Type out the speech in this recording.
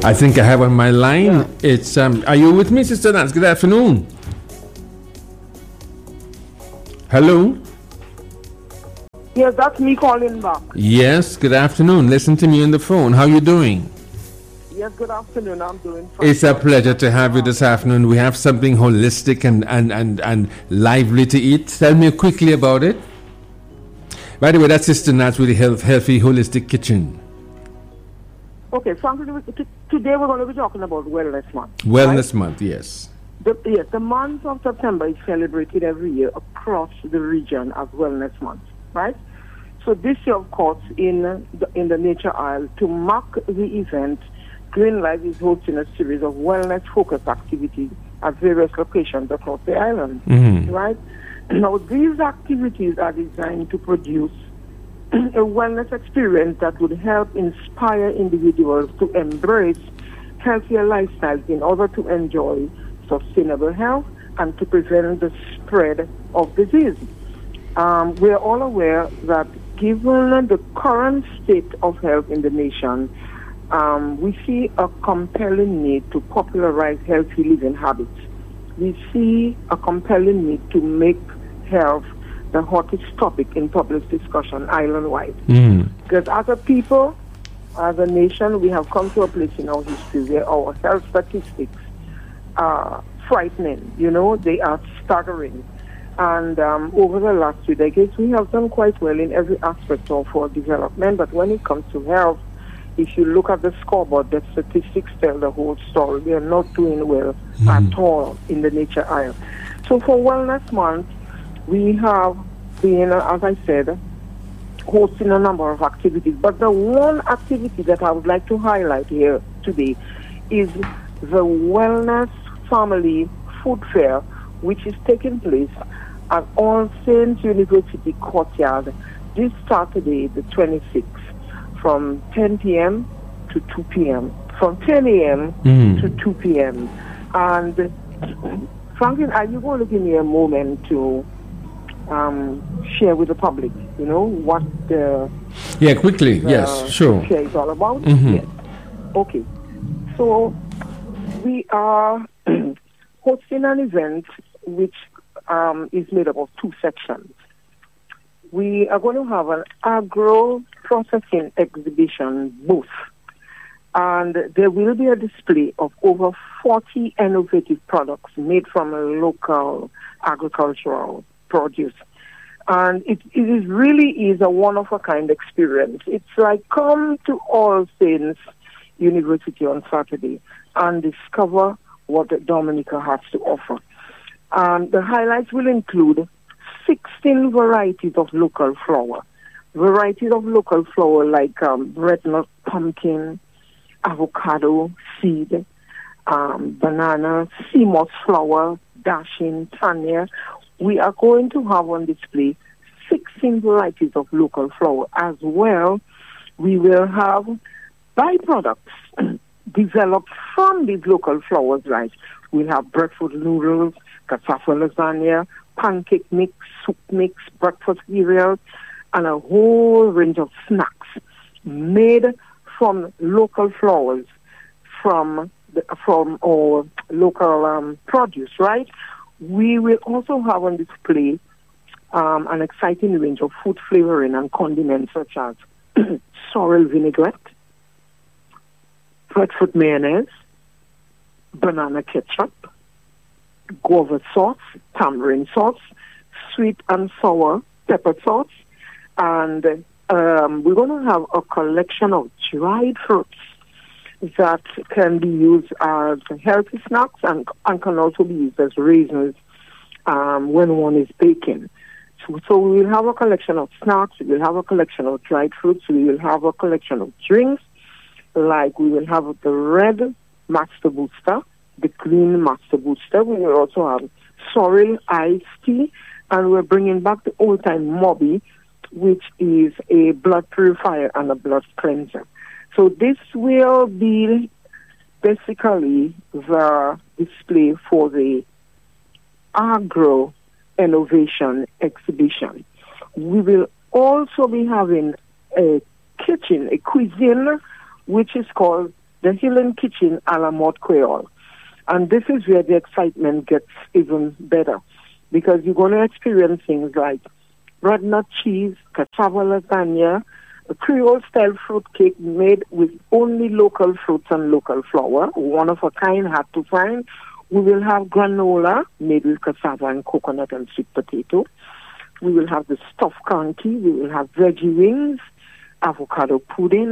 I think I have on my line. It's are you with me, Sister Nance? Good afternoon. Hello. Yes, that's me calling back. Yes, good afternoon. Listen to me on the phone. How you doing? Yes, good afternoon. I'm doing fine. It's a pleasure to have you this afternoon. We have something holistic and lively to eat. Tell me quickly about it. By the way, that's Sister Nat with the Healthy Holistic Kitchen. Okay, frankly, today we're going to be talking about Wellness Month. Wellness Month, yes. The month of September is celebrated every year across the region as Wellness Month, right? So this year, of course, in the Nature Isle, to mark the event, Green Life is hosting a series of wellness-focused activities at various locations across the island, right? Now, these activities are designed to produce a wellness experience that would help inspire individuals to embrace healthier lifestyles in order to enjoy sustainable health and to prevent the spread of disease. We are all aware that given the current state of health in the nation, we see a compelling need to popularize healthy living habits. We see a compelling need to make health the hottest topic in public discussion island-wide. Because as a people, as a nation, we have come to a place in our history where our health statistics are frightening. You know, they are staggering. And over the last 2 decades, we have done quite well in every aspect of our development. But when it comes to health, if you look at the scoreboard, the statistics tell the whole story. We are not doing well at all in the Nature Isle. So for Wellness Month, we have been, as I said, hosting a number of activities. But the one activity that I would like to highlight here today is the Wellness Family Food Fair, which is taking place at All Saints University Courtyard this Saturday, the 26th, from 10 p.m. to 2 p.m., from 10 a.m. to 2 p.m. And Franklin, are you going to give me a moment to share with the public, you know, what the... Yeah, quickly, yes, sure. Share is all about? Yes. Okay. So we are hosting an event which is made up of 2 sections. We are going to have an agro-processing exhibition booth, and there will be a display of over 40 innovative products made from a local agricultural produce. And it really is a one-of-a-kind experience. It's like come to All Saints University on Saturday and discover what Dominica has to offer. The highlights will include 16 varieties of local flour. Varieties of local flour like red nut pumpkin, avocado seed, banana, sea moss flour, dashing, tanya. We are going to have on display 16 varieties of local flour. As well, we will have byproducts developed from these local flours, right? We'll have breadfruit noodles, cassava lasagna, pancake mix, soup mix, breakfast cereal, and a whole range of snacks made from local flours, from our local produce, right? We will also have on display an exciting range of food flavoring and condiments such as sorrel vinaigrette, breadfruit mayonnaise, banana ketchup, guava sauce, tamarind sauce, sweet and sour pepper sauce, and we're going to have a collection of dried fruits that can be used as healthy snacks and can also be used as raisins when one is baking. So we will have a collection of snacks, we will have a collection of dried fruits, we will have a collection of drinks, like we will have the red Master Booster, the green Master Booster. We will also have sorrel iced tea, and we're bringing back the old-time Moby, which is a blood purifier and a blood cleanser. So this will be basically the display for the Agro Innovation Exhibition. We will also be having a kitchen, a cuisine, which is called the Hillen Kitchen a la mode Creole. And this is where the excitement gets even better, because you're going to experience things like bread nut cheese, cassava lasagna, a Creole-style fruit cake made with only local fruits and local flour, one of a kind, hard to find. We will have granola made with cassava and coconut and sweet potato. We will have the stuffed canty. We will have veggie wings, avocado pudding,